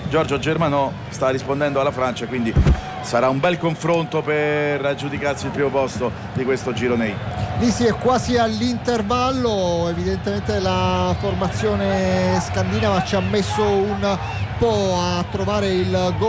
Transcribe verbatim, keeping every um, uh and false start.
Giorgio Germanò sta rispondendo alla Francia, quindi sarà un bel confronto per aggiudicarsi il primo posto di questo girone I. Lì si è quasi all'intervallo, evidentemente la formazione scandinava ci ha messo un po' a trovare il gol